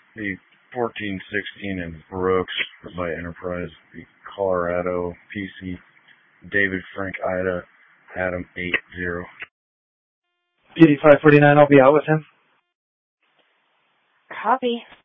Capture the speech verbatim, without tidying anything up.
The fourteen sixteen in Brooks by Enterprise, the Colorado P C, David Frank Ida, Adam eight zero. P D five forty-nine, I'll be out with him. Copy.